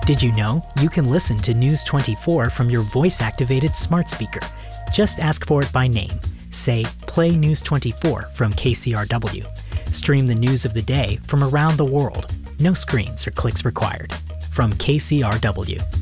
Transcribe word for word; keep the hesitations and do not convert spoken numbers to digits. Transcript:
Did you know you can listen to News twenty-four from your voice-activated smart speaker? Just ask for it by name. Say, "Play News twenty-four" from K C R W. Stream the news of the day from around the world. No screens or clicks required. From K C R W.